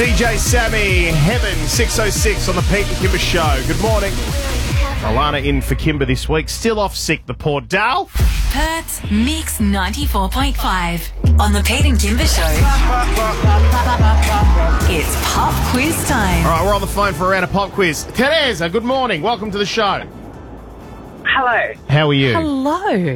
DJ Sammy, Heaven, 6:06 on the Pete and Kimber Show. Good morning. Alana in for Kimber this week. Still off sick, the poor Dal. Perth's Mix 94.5 on the Pete and Kimber Show. It's pop quiz time. All right, we're on the phone for a round of pop quiz. Teresa, good morning. Welcome to the show. Hello. How are you? Hello.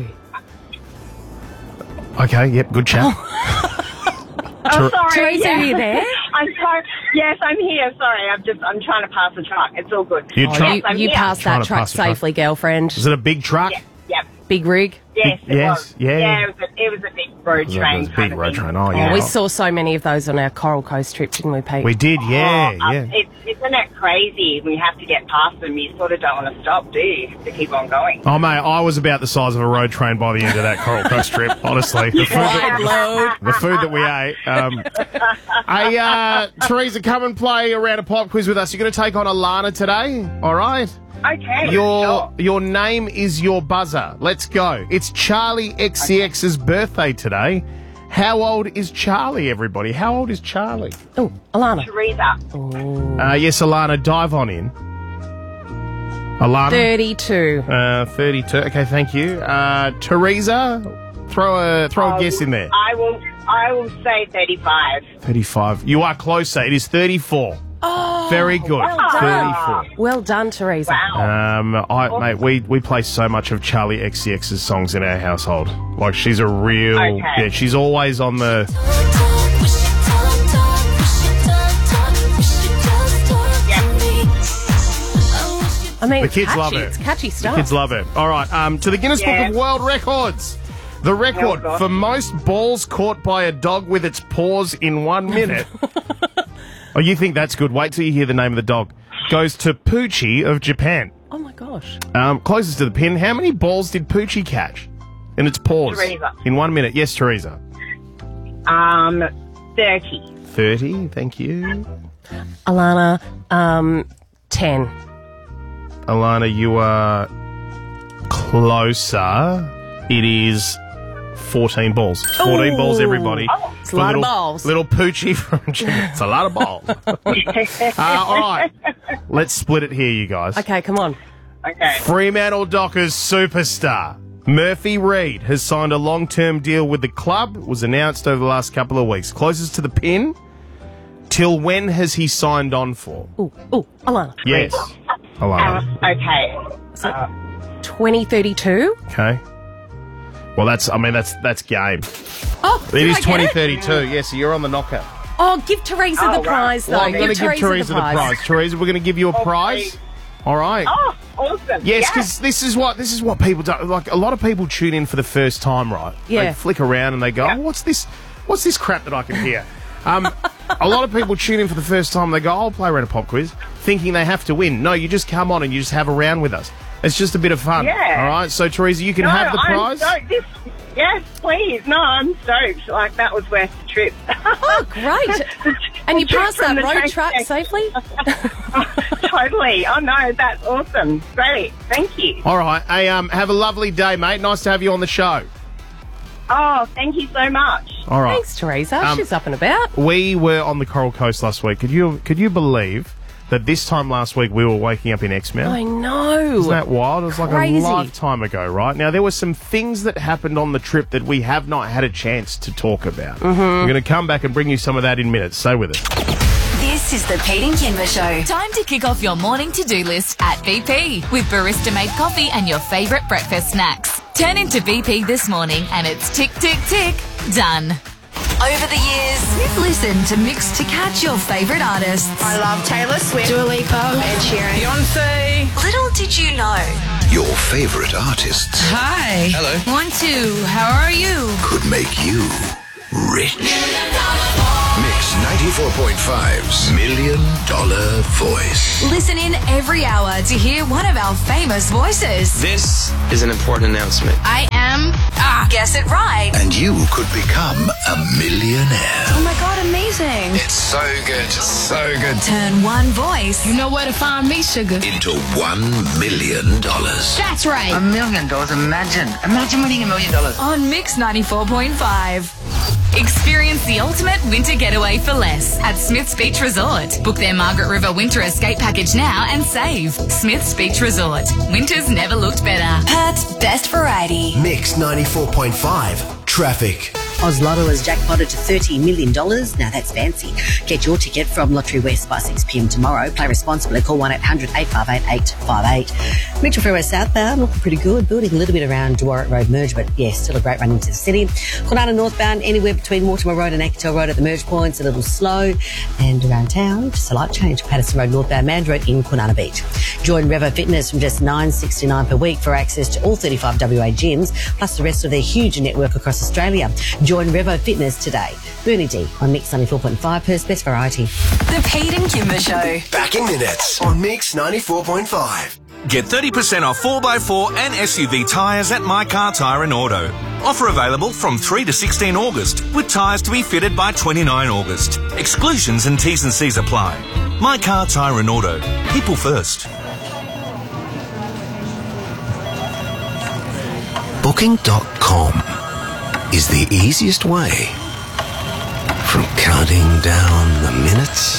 Okay, yep, good chat. Oh, sorry. Teresa, are you there? I'm sorry. Yes, I'm here. Sorry, I'm trying to pass the truck. It's all good. You try- I'm You here. passed Trying that to truck pass the truck. safely, girlfriend. Is it a big truck? Yep. Big rig. Yes, it Yes, was. yeah. Yeah, it was a big road train. It was a kind big of road thing. train. Oh, yeah. We saw so many of those on our Coral Coast trip, didn't we, Pete? We did, yeah. Isn't it crazy when you have to get past them? You sort of don't want to stop, do you? To keep on going. Oh, mate, I was about the size of a road train by the end of that Coral Coast trip, honestly. The food that we ate. Hey, Teresa, come and play a round of pop quiz with us. You're going to take on Alana today, all right? Okay. Your name is your buzzer. Let's go. It's Charlie XCX's birthday today. How old is Charlie, everybody? How old is Charlie? Oh, Alana. Teresa. Yes, Alana, dive on in. Alana? 32. 32. Okay, thank you. Teresa, throw a guess in there. I will say 35. 35. You are closer. It is 34. Oh, Very good. well done. 34. Well done, Teresa. Wow. Mate, we play so much of Charlie XCX's songs in our household. Like, she's a real... Okay. Yeah, she's always on the... I mean, The it's kids catchy. love it. It's catchy stuff. Kids love it. All right, to the Guinness Yeah. Book of World Records. The record gosh. for most balls caught by a dog with its paws in 1 minute. Oh, you think that's good? Wait till you hear the name of the dog. Goes to Poochie of Japan. Oh, my gosh. Closest to the pin, how many balls did Poochie catch in its paws? Teresa. In 1 minute. Yes, Teresa. 30. 30, thank you. Alana, 10. Alana, you are closer. It is 14 balls. 14 Ooh. balls, everybody. It's a lot of balls. Little Poochie from Japan. It's a lot of balls. All right. Let's split it here, you guys. Okay, come on. Okay. Fremantle Dockers superstar Murphy Reid has signed a long-term deal with the club. It was announced over the last couple of weeks. Closest to the pin. Till when has he signed on for? Ooh, Alana. Yes. Alana. Okay. So, 2032? Okay. Well, that's game. Oh, It did is I get it? 2032. Yes, so you're on the knocker. Oh, give Teresa the right. prize, though. Well, I'm going to give Teresa the prize. Teresa, we're going to give you a prize. please. All right. Oh, awesome. Yes, because this is what people do. Like, a lot of people tune in for the first time, right? Yeah. They flick around and they go, Yeah. oh, what's this crap that I can hear? A lot of people tune in for the first time and they go, I'll play around a pop quiz, thinking they have to win. No, you just come on and you just have a round with us. It's just a bit of fun. Yeah. All right. So, Teresa, you can have the prize. I'm stoked. Yes, please. No, I'm stoked. Like, that was worth the trip. Oh, great. And you Trip passed from that the road train truck station. safely? Totally. Oh, no, that's awesome. Great. Thank you. All right. Hey, have a lovely day, mate. Nice to have you on the show. Oh, thank you so much. All right. Thanks, Teresa. She's up and about. We were on the Coral Coast last week. Could you believe that this time last week we were waking up in Exmouth? I know. Isn't that wild? It was like Crazy. a lifetime ago, right? Now, there were some things that happened on the trip that we have not had a chance to talk about. Mm-hmm. We're going to come back and bring you some of that in minutes. Stay with us. This is the Pete and Kimber Show. Time to kick off your morning to-do list at BP with barista-made coffee and your favourite breakfast snacks. Turn into BP this morning and it's tick, tick, tick, done. Over the years, we've listened to Mix to catch your favourite artists. I love Taylor Swift, Dua Lipa, Ed Sheeran, Beyonce. Little did you know. Your favorite artists Hi. Hello. 1, 2, how are you? could make you rich. Mix 94.5's $1 Million Voice. Listen in every hour to hear one of our famous voices. This is an important announcement. I am. Guess it right. And you could become a millionaire. Oh my God, amazing. It's so good. So good. Turn one voice You know where to find me, sugar. Into $1 million. That's right. $1 million. Imagine winning $1 million. on Mix 94.5. Experience the ultimate winter getaway for less at Smith's Beach Resort. Book their Margaret River Winter Escape package now and save. Smith's Beach Resort. Winter's never looked better. Perth's best variety. Mix 94.5. Traffic. Oz Lotto has jackpotted to $30 million. Now that's fancy. Get your ticket from Lottery West by 6 p.m. tomorrow. Play responsibly. Call 1-800-858-858. Mitchell Freeway southbound, looking pretty good. Building a little bit around Dwarrick Road merge, but yes, still a great run into the city. Kwinana northbound, anywhere between Mortimer Road and Acatel Road at the merge points, a little slow. And around town, just a light change. Patterson Road northbound, Mandurah in Kwinana Beach. Join Revo Fitness from just $9.69 per week for access to all 35 WA gyms, plus the rest of their huge network across Australia. Join Revo Fitness today. Bernie D on Mix 94.5, Perth's best variety. The Pete and Kimber Show. Back in minutes on Mix 94.5. Get 30% off 4x4 and SUV tyres at My Car Tyre and Auto. Offer available from 3 to 16 August, with tyres to be fitted by 29 August. Exclusions and T's and C's apply. My Car Tyre and Auto. People first. Booking.com is the easiest way from counting down the minutes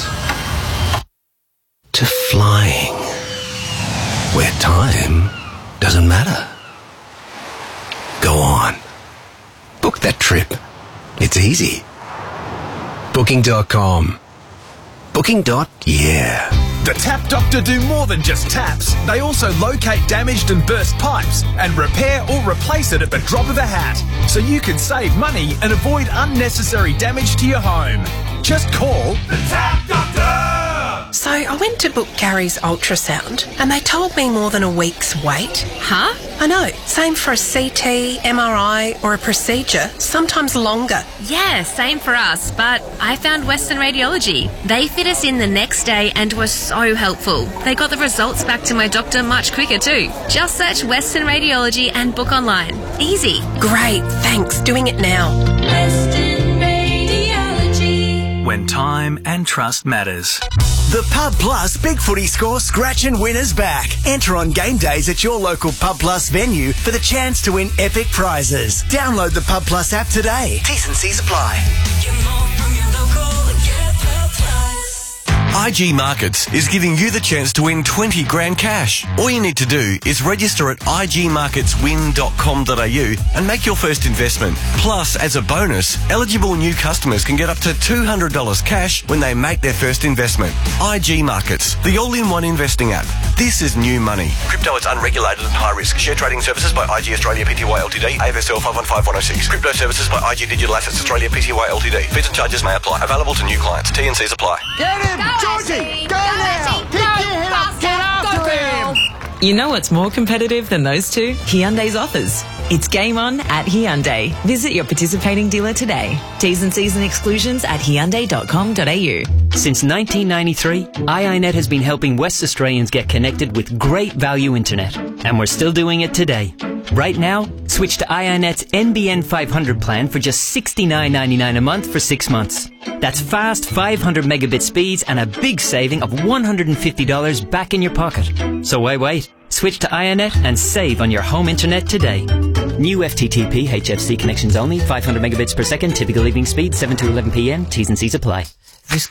to flying, where time doesn't matter. Go on. Book that trip. It's easy. Booking.com. Booking.yeah. The Tap Doctor do more than just taps. They also locate damaged and burst pipes and repair or replace it at the drop of a hat, so you can save money and avoid unnecessary damage to your home. Just call the Tap Doctor! So I went to book Gary's ultrasound and they told me more than a week's wait. Huh? I know. Same for a CT, MRI or a procedure, sometimes longer. Yeah, same for us, but I found Western Radiology. They fit us in the next day and were so helpful. They got the results back to my doctor much quicker too. Just search Western Radiology and book online. Easy. Great, thanks. Doing it now. Western Radiology. When time and trust matters. The Pub Plus Big Footy Score Scratch and Winners back. Enter on game days at your local Pub Plus venue for the chance to win epic prizes. Download the Pub Plus app today. T's and C's apply. IG Markets is giving you the chance to win 20 grand cash. All you need to do is register at igmarketswin.com.au and make your first investment. Plus, as a bonus, eligible new customers can get up to $200 cash when they make their first investment. IG Markets, the all-in-one investing app. This is new money. Crypto is unregulated and high risk. Share trading services by IG Australia Pty Ltd. AFSL 515106. Crypto services by IG Digital Assets Australia Pty Ltd. Fees and charges may apply. Available to new clients. T&Cs apply. Get him! Georgie! Go now! Keep your head up! Get after him! You know what's more competitive than those two? Hyundai's offers. It's game on at Hyundai. Visit your participating dealer today. T's and C's and exclusions at hyundai.com.au. Since 1993, iiNet has been helping West Australians get connected with great value internet. And we're still doing it today. Right now, switch to iiNet's NBN 500 plan for just $69.99 a month for 6 months. That's fast 500 megabit speeds and a big saving of $150 back in your pocket. So why wait? Switch to iiNet and save on your home internet today. New FTTP HFC connections only, 500 megabits per second, typical evening speed, 7 to 11 p.m. T's and C's apply.